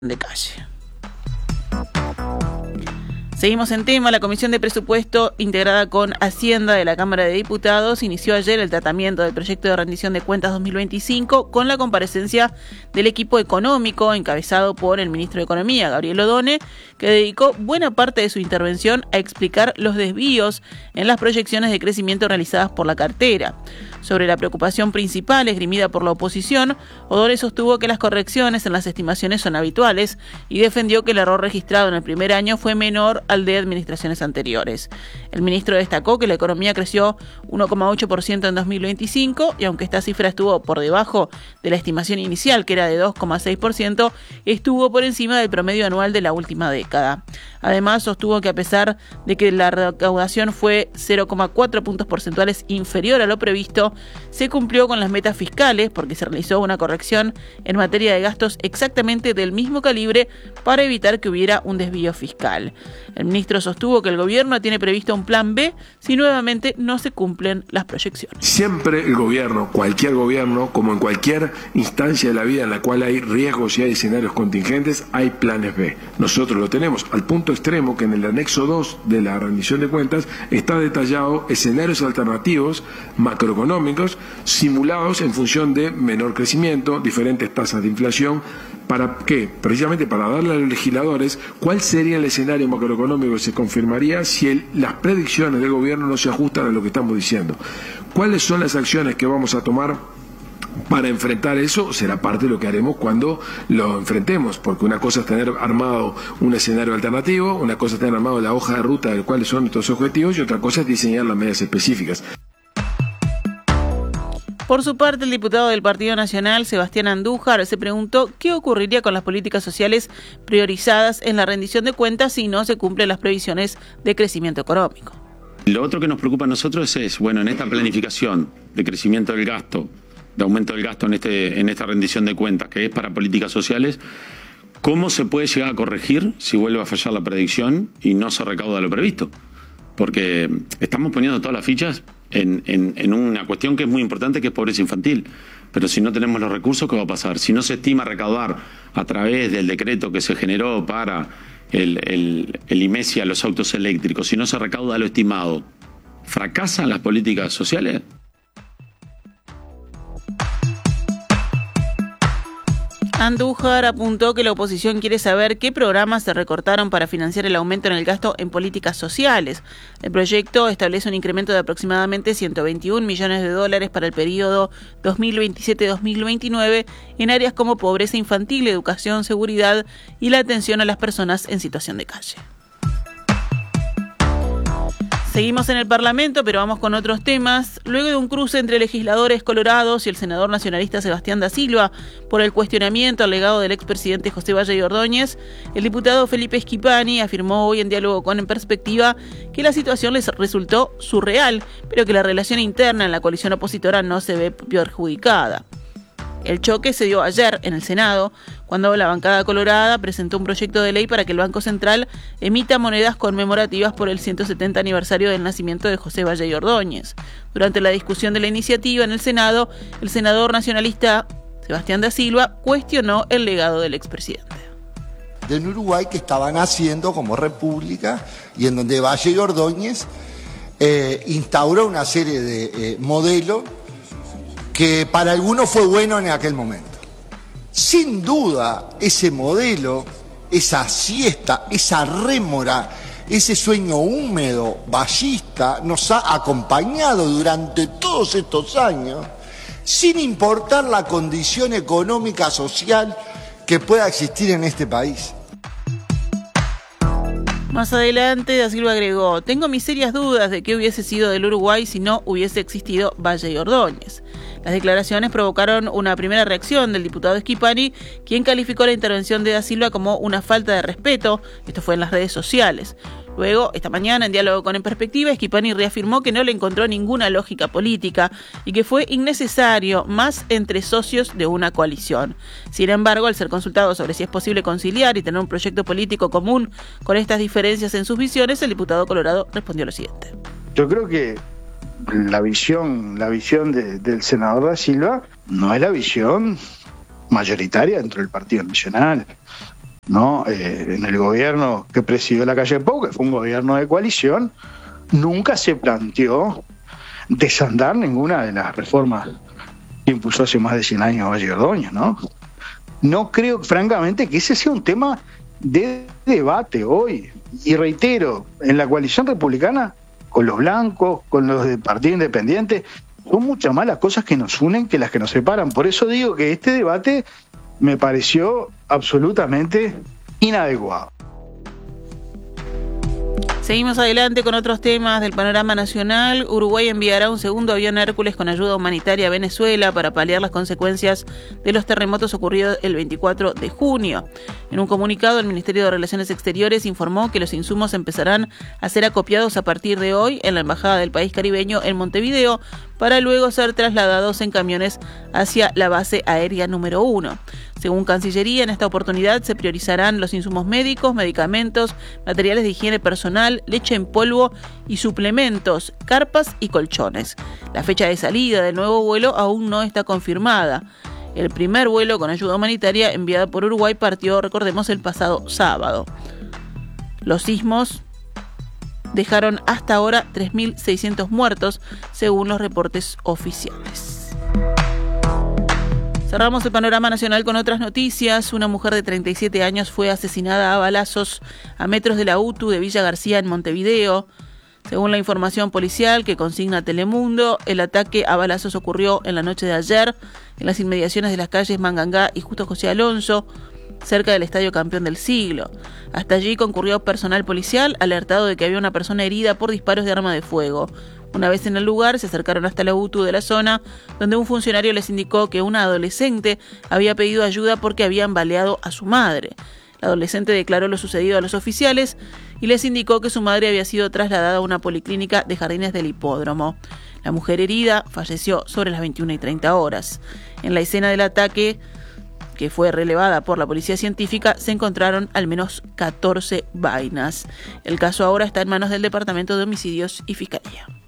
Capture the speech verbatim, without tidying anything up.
de calle. Seguimos en tema. La Comisión de Presupuesto, integrada con Hacienda de la Cámara de Diputados, inició ayer el tratamiento del proyecto de rendición de cuentas dos mil veinticinco con la comparecencia del equipo económico encabezado por el ministro de Economía, Gabriel Odone, que dedicó buena parte de su intervención a explicar los desvíos en las proyecciones de crecimiento realizadas por la cartera. Sobre la preocupación principal esgrimida por la oposición, Odone sostuvo que las correcciones en las estimaciones son habituales y defendió que el error registrado en el primer año fue menor al de administraciones anteriores. El ministro destacó que la economía creció uno coma ocho por ciento en dos mil veinticinco y aunque esta cifra estuvo por debajo de la estimación inicial, que era de dos coma seis por ciento, estuvo por encima del promedio anual de la última década. Además, sostuvo que a pesar de que la recaudación fue cero coma cuatro puntos porcentuales inferior a lo previsto, se cumplió con las metas fiscales porque se realizó una corrección en materia de gastos exactamente del mismo calibre para evitar que hubiera un desvío fiscal. El ministro sostuvo que el gobierno tiene previsto un plan B si nuevamente no se cumplen las proyecciones. Siempre el gobierno, cualquier gobierno, como en cualquier instancia de la vida en la cual hay riesgos y hay escenarios contingentes, hay planes B. Nosotros lo tenemos al punto extremo que en el anexo dos de la rendición de cuentas está detallado escenarios alternativos macroeconómicos simulados en función de menor crecimiento, diferentes tasas de inflación. ¿Para qué? Precisamente para darle a los legisladores cuál sería el escenario macroeconómico que se confirmaría si el, las predicciones del gobierno no se ajustan a lo que estamos diciendo. ¿Cuáles son las acciones que vamos a tomar para enfrentar eso? Será parte de lo que haremos cuando lo enfrentemos, porque una cosa es tener armado un escenario alternativo, una cosa es tener armado la hoja de ruta de cuáles son nuestros objetivos y otra cosa es diseñar las medidas específicas. Por su parte, el diputado del Partido Nacional, Sebastián Andújar, se preguntó qué ocurriría con las políticas sociales priorizadas en la rendición de cuentas si no se cumplen las previsiones de crecimiento económico. Lo otro que nos preocupa a nosotros es, bueno, en esta planificación de crecimiento del gasto, de aumento del gasto en, este, en esta rendición de cuentas, que es para políticas sociales, ¿cómo se puede llegar a corregir si vuelve a fallar la predicción y no se recauda lo previsto? Porque estamos poniendo todas las fichas en, en, en una cuestión que es muy importante, que es pobreza infantil. Pero si no tenemos los recursos, ¿qué va a pasar? Si no se estima recaudar a través del decreto que se generó para el, el, el IMESI a los autos eléctricos, si no se recauda lo estimado, ¿fracasan las políticas sociales? Andújar apuntó que la oposición quiere saber qué programas se recortaron para financiar el aumento en el gasto en políticas sociales. El proyecto establece un incremento de aproximadamente ciento veintiún millones de dólares para el periodo dos mil veintisiete a dos mil veintinueve en áreas como pobreza infantil, educación, seguridad y la atención a las personas en situación de calle. Seguimos en el Parlamento, pero vamos con otros temas. Luego de un cruce entre legisladores colorados y el senador nacionalista Sebastián da Silva por el cuestionamiento al legado del expresidente José Valle y Ordóñez, el diputado Felipe Schipani afirmó hoy en diálogo con En Perspectiva que la situación les resultó surreal, pero que la relación interna en la coalición opositora no se ve perjudicada. El choque se dio ayer en el Senado, cuando la bancada colorada presentó un proyecto de ley para que el Banco Central emita monedas conmemorativas por el ciento setenta aniversario del nacimiento de José Valle y Ordóñez. Durante la discusión de la iniciativa en el Senado, el senador nacionalista Sebastián da Silva cuestionó el legado del expresidente. En Uruguay, que estaban haciendo como república y en donde Valle y Ordóñez eh, instauró una serie de eh, modelos que para algunos fue bueno en aquel momento. Sin duda, ese modelo, esa siesta, esa rémora, ese sueño húmedo, vallista, nos ha acompañado durante todos estos años, sin importar la condición económica, social que pueda existir en este país. Más adelante, da Silva agregó: tengo mis serias dudas de qué hubiese sido del Uruguay si no hubiese existido Valle y Ordóñez. Las declaraciones provocaron una primera reacción del diputado Schipani, quien calificó la intervención de da Silva como una falta de respeto. Esto fue en las redes sociales. Luego, esta mañana, en diálogo con En Perspectiva, Schipani reafirmó que no le encontró ninguna lógica política y que fue innecesario más entre socios de una coalición. Sin embargo, al ser consultado sobre si es posible conciliar y tener un proyecto político común con estas diferencias en sus visiones, el diputado colorado respondió lo siguiente. Yo creo que la visión, la visión de, del senador da Silva no es la visión mayoritaria dentro del Partido Nacional. ¿no? Eh, en el gobierno que presidió la calle Pou, que fue un gobierno de coalición, nunca se planteó desandar ninguna de las reformas que impulsó hace más de cien años Valle Ordóñez, ¿no? No creo, francamente, que ese sea un tema de debate hoy. Y reitero, en la coalición republicana, con los blancos, con los del Partido Independiente, son muchas más las cosas que nos unen que las que nos separan. Por eso digo que este debate me pareció absolutamente inadecuado. Seguimos adelante con otros temas del panorama nacional. Uruguay enviará un segundo avión Hércules con ayuda humanitaria a Venezuela para paliar las consecuencias de los terremotos ocurridos el veinticuatro de junio. En un comunicado, el Ministerio de Relaciones Exteriores informó que los insumos empezarán a ser acopiados a partir de hoy en la Embajada del país caribeño en Montevideo, para luego ser trasladados en camiones hacia la base aérea número uno. Según Cancillería, en esta oportunidad se priorizarán los insumos médicos, medicamentos, materiales de higiene personal, leche en polvo y suplementos, carpas y colchones. La fecha de salida del nuevo vuelo aún no está confirmada. El primer vuelo con ayuda humanitaria enviada por Uruguay partió, recordemos, el pasado sábado. Los sismos dejaron hasta ahora tres mil seiscientos muertos, según los reportes oficiales. Cerramos el panorama nacional con otras noticias. Una mujer de treinta y siete años fue asesinada a balazos a metros de la U T U de Villa García en Montevideo. Según la información policial que consigna Telemundo, el ataque a balazos ocurrió en la noche de ayer en las inmediaciones de las calles Mangangá y Justo José Alonso, cerca del Estadio Campeón del Siglo. Hasta allí concurrió personal policial alertado de que había una persona herida por disparos de arma de fuego. Una vez en el lugar, se acercaron hasta la U T U de la zona, donde un funcionario les indicó que una adolescente había pedido ayuda porque habían baleado a su madre. La adolescente declaró lo sucedido a los oficiales y les indicó que su madre había sido trasladada a una policlínica de Jardines del Hipódromo. La mujer herida falleció sobre las veintiuna y treinta horas. En la escena del ataque, que fue relevada por la policía científica, se encontraron al menos catorce vainas. El caso ahora está en manos del Departamento de Homicidios y Fiscalía.